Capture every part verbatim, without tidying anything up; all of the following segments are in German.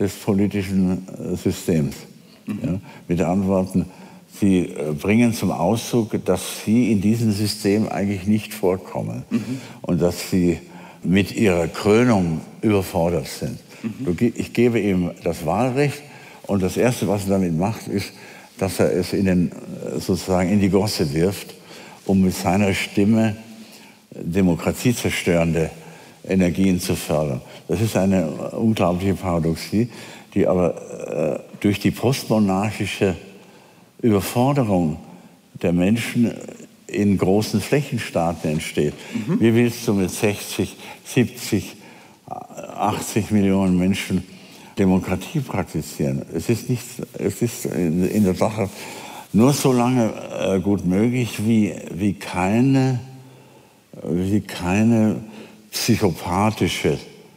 des politischen Systems. Mhm. Ja, mit anderen Worten, sie bringen zum Ausdruck, dass sie in diesem System eigentlich nicht vorkommen mhm. und dass sie mit ihrer Krönung überfordert sind. Mhm. Ich gebe ihm das Wahlrecht und das Erste, was er damit macht, ist, dass er es in den, sozusagen in die Gosse wirft, um mit seiner Stimme demokratiezerstörende Energien zu fördern. Das ist eine unglaubliche Paradoxie, die aber äh, durch die postmonarchische Überforderung der Menschen in großen Flächenstaaten entsteht. Mhm. Wie willst du mit sechzig, siebzig, achtzig Millionen Menschen Demokratie praktizieren? Es ist, nicht, es ist in, in der Sache nur so lange äh, gut möglich, wie, wie, keine, wie keine psychopathische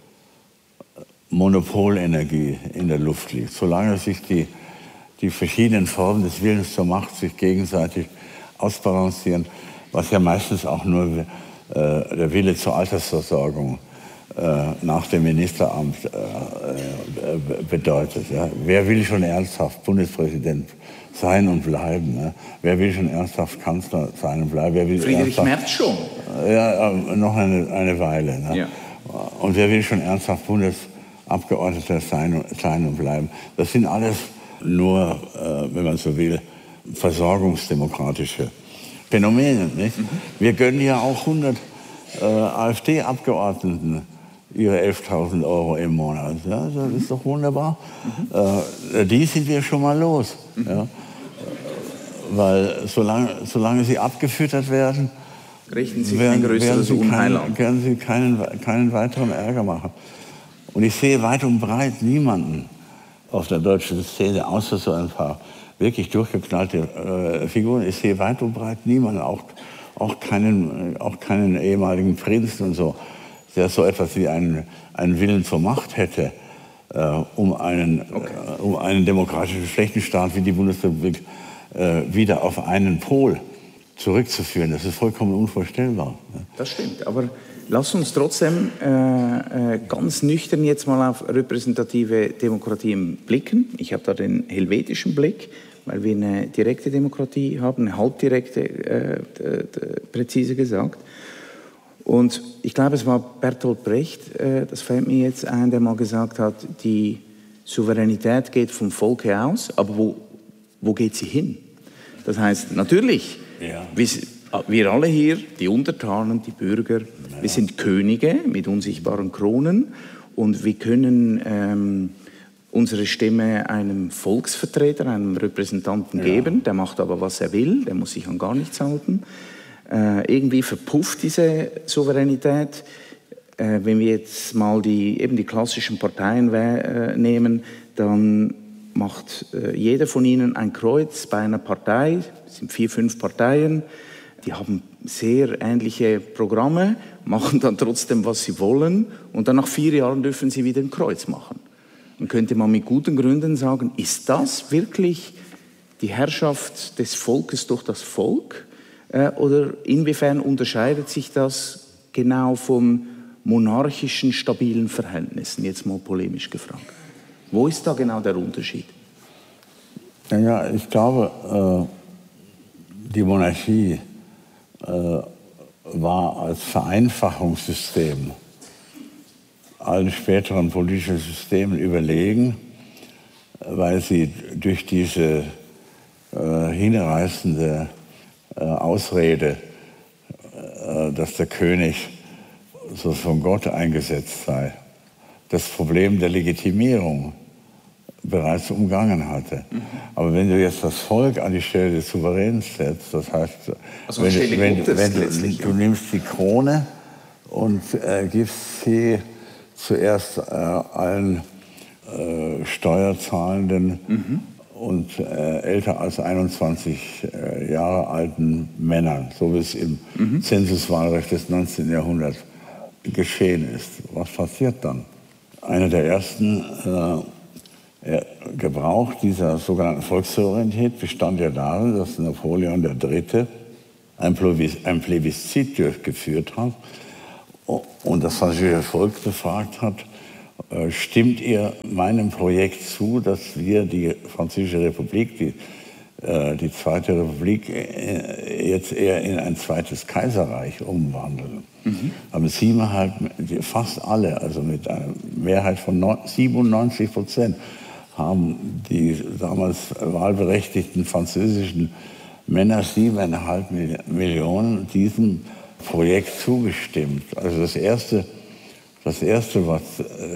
Monopolenergie in der Luft liegt. Solange sich die, die verschiedenen Formen des Willens zur Macht sich gegenseitig ausbalancieren, was ja meistens auch nur äh, der Wille zur Altersversorgung äh, nach dem Ministeramt äh, äh, bedeutet. Ja. Wer will schon ernsthaft Bundespräsident sein und bleiben? Ne? Wer will schon ernsthaft Kanzler sein und bleiben? Wer will Friedrich Merz schon. Ja, äh, noch eine, eine Weile. Ne? Ja. Und wer will schon ernsthaft Bundesabgeordneter sein, sein und bleiben? Das sind alles nur, äh, wenn man so will, versorgungsdemokratische Phänomene. Nicht? Mhm. Wir gönnen ja auch hundert äh, AfD-Abgeordneten ihre elftausend Euro im Monat. Ja, das ist doch wunderbar. Mhm. Äh, die sind wir schon mal los. Mhm. Ja? Weil solange, solange sie abgefüttert werden, richten sich ein größeres Unheil an. Werden sie keinen, keinen weiteren Ärger machen. Und ich sehe weit und breit niemanden auf der deutschen Szene, außer so ein paar wirklich durchgeknallte äh, Figuren. Ich sehe weit und breit niemanden, auch, auch, keinen, auch keinen ehemaligen Prinzen und so, der so etwas wie einen, einen Willen zur Macht hätte, äh, um, einen, okay. äh, um einen demokratischen Flächenstaat wie die Bundesrepublik äh, wieder auf einen Pol zurückzuführen. Das ist vollkommen unvorstellbar. Das stimmt, aber lass uns trotzdem äh, äh, ganz nüchtern jetzt mal auf repräsentative Demokratien blicken. Ich habe da den helvetischen Blick, weil wir eine direkte Demokratie haben, eine halbdirekte, äh, präzise gesagt. Und ich glaube, es war Bertolt Brecht, äh, das fällt mir jetzt ein, der mal gesagt hat, die Souveränität geht vom Volke aus, aber wo, wo geht sie hin? Das heißt, natürlich, ja. wir, wir alle hier, die Untertanen, die Bürger, ja. wir sind Könige mit unsichtbaren Kronen und wir können ähm, unsere Stimme einem Volksvertreter, einem Repräsentanten ja. geben, der macht aber, was er will, der muss sich an gar nichts halten. Äh, irgendwie verpufft diese Souveränität. Äh, wenn wir jetzt mal die, eben die klassischen Parteien äh, nehmen, dann macht äh, jeder von ihnen ein Kreuz bei einer Partei. Es sind vier, fünf Parteien. Die haben sehr ähnliche Programme, machen dann trotzdem, was sie wollen. Und dann nach vier Jahren dürfen sie wieder ein Kreuz machen. Dann könnte man mit guten Gründen sagen, ist das wirklich die Herrschaft des Volkes durch das Volk? Oder inwiefern unterscheidet sich das genau von monarchischen, stabilen Verhältnissen? Jetzt mal polemisch gefragt. Wo ist da genau der Unterschied? Ja, ich glaube, äh, die Monarchie äh, war als Vereinfachungssystem allen späteren politischen Systemen überlegen, weil sie durch diese äh, hinreißende Ausrede, dass der König so von Gott eingesetzt sei, das Problem der Legitimierung bereits umgangen hatte. Mhm. Aber wenn du jetzt das Volk an die Stelle des Souveräns setzt, das heißt, also wenn, wenn, wenn, wenn du, du nimmst die Krone und äh, gibst sie zuerst äh, allen äh, Steuerzahlenden mhm. und äh, älter als einundzwanzig äh, Jahre alten Männern, so wie es im mhm. Zensuswahlrecht des neunzehnten Jahrhunderts geschehen ist. Was passiert dann? Einer der ersten äh, Gebrauch dieser sogenannten Volkssouveränität bestand ja darin, dass Napoleon der Dritte ein Plebiszit durchgeführt hat und das französische Volk befragt hat, äh, stimmt ihr meinem Projekt zu, dass wir die Französische Republik, die, äh, die Zweite Republik, äh, jetzt eher in ein zweites Kaiserreich umwandeln? Mhm. Haben siebeneinhalb, fast alle, also mit einer Mehrheit von siebenundneunzig Prozent, haben die damals wahlberechtigten französischen Männer, siebeneinhalb Millionen, diesem Projekt zugestimmt. Also das Erste, das Erste, was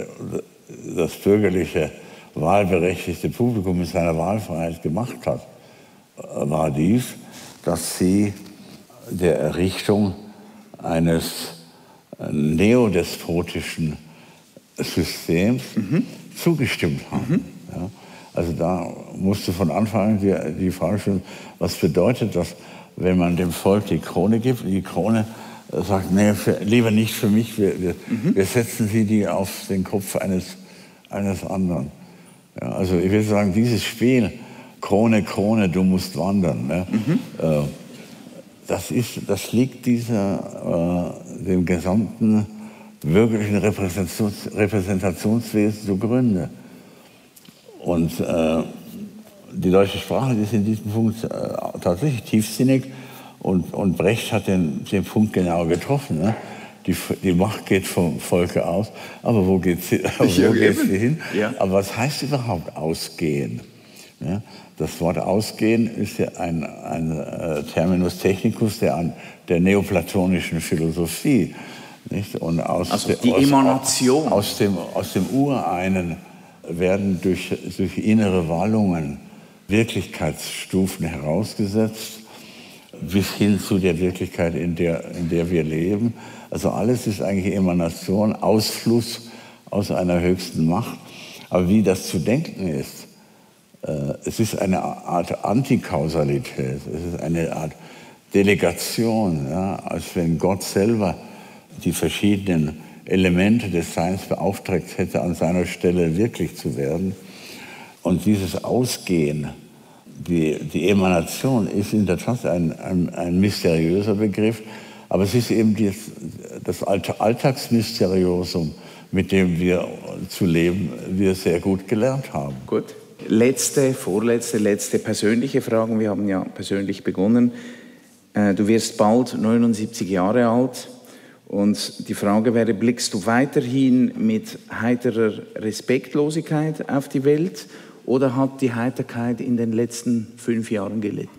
das bürgerliche, wahlberechtigte Publikum mit seiner Wahlfreiheit gemacht hat, war dies, dass sie der Errichtung eines neodespotischen Systems mhm. zugestimmt haben. Mhm. Ja, also da musste von Anfang an die, die Frage stellen, was bedeutet das, wenn man dem Volk die Krone gibt? Die Krone sagt, nee, für, lieber nicht für mich, wir, wir, mhm. wir setzen sie die auf den Kopf eines, eines anderen. Ja, also ich will sagen, dieses Spiel, Krone, Krone, du musst wandern, ne? mhm. äh, das, ist, das liegt dieser, äh, dem gesamten bürgerlichen Repräsentations, Repräsentationswesen zugrunde. Und äh, die deutsche Sprache ist in diesem Punkt äh, tatsächlich tiefsinnig und, und Brecht hat den, den Punkt genau getroffen. Ne? Die, die Macht geht vom Volke aus, aber wo geht sie, wo geht sie hin? Ja. Aber was heißt überhaupt ausgehen? Ja? Das Wort ausgehen ist ja ein, ein äh, Terminus technicus der, an, der neoplatonischen Philosophie. Nicht? Und aus also de, die aus, Emanation. Aus dem, aus dem Ureinen werden durch, durch innere Wallungen Wirklichkeitsstufen herausgesetzt, bis hin zu der Wirklichkeit, in der, in der wir leben. Also alles ist eigentlich Emanation, Ausfluss aus einer höchsten Macht. Aber wie das zu denken ist, äh, es ist eine Art Antikausalität, es ist eine Art Delegation, ja, als wenn Gott selber die verschiedenen Elemente des Seins beauftragt hätte, an seiner Stelle wirklich zu werden. Und dieses Ausgehen, die, die Emanation, ist in der Tat ein, ein, ein mysteriöser Begriff, aber es ist eben die, das Alltagsmysteriosum, mit dem wir zu leben, wir sehr gut gelernt haben. Gut. Letzte, vorletzte, letzte persönliche Fragen. Wir haben ja persönlich begonnen. Du wirst bald neunundsiebzig Jahre alt. Und die Frage wäre, blickst du weiterhin mit heiterer Respektlosigkeit auf die Welt oder hat die Heiterkeit in den letzten fünf Jahren gelitten?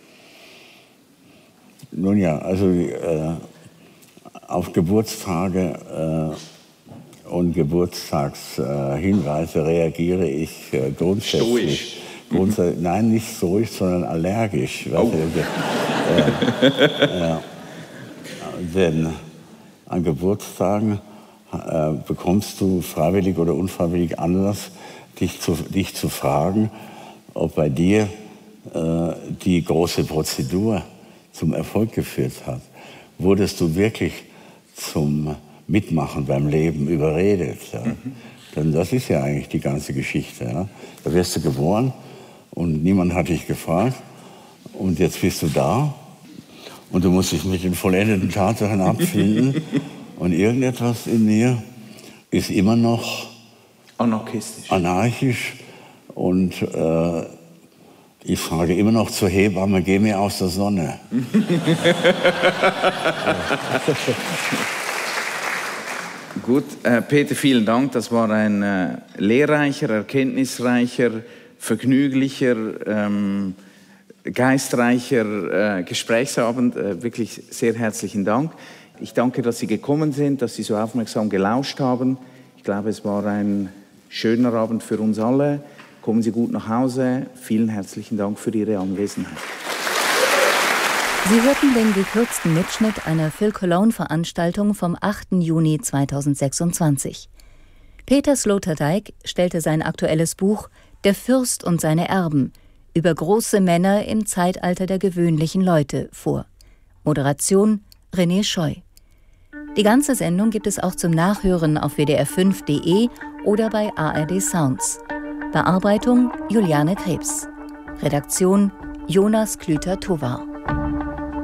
Nun ja, also äh, auf Geburtstage äh, und Geburtstagshinweise äh, reagiere ich äh, grundsätzlich. Stoisch. Grundsätzlich, mhm. Nein, nicht stoisch, sondern allergisch. Oh. äh, äh, denn an Geburtstagen äh, bekommst du freiwillig oder unfreiwillig Anlass, dich zu, dich zu fragen, ob bei dir äh, die große Prozedur zum Erfolg geführt hat. Wurdest du wirklich zum Mitmachen beim Leben überredet? Ja? Mhm. Denn das ist ja eigentlich die ganze Geschichte. Ja? Da wirst du geboren und niemand hat dich gefragt und jetzt bist du da. Und du musst dich mit den vollendeten Tatsachen abfinden. Und irgendetwas in mir ist immer noch anarchistisch. anarchisch. Und äh, ich frage immer noch zur Hebamme, geh mir aus der Sonne. Gut, äh, Peter, vielen Dank. Das war ein äh, lehrreicher, erkenntnisreicher, vergnüglicher, ähm, geistreicher äh, Gesprächsabend. Äh, wirklich sehr herzlichen Dank. Ich danke, dass Sie gekommen sind, dass Sie so aufmerksam gelauscht haben. Ich glaube, es war ein schöner Abend für uns alle. Kommen Sie gut nach Hause. Vielen herzlichen Dank für Ihre Anwesenheit. Sie hörten den gekürzten Mitschnitt einer Phil Cologne-Veranstaltung vom achten Juni zweitausendsechsundzwanzig. Peter Sloterdijk stellte sein aktuelles Buch »Der Fürst und seine Erben« über große Männer im Zeitalter der gewöhnlichen Leute vor. Moderation René Scheu. Die ganze Sendung gibt es auch zum Nachhören auf w d r fünf punkt d e oder bei A R D Sounds. Bearbeitung Juliane Krebs. Redaktion Jonas Klüter-Tovar.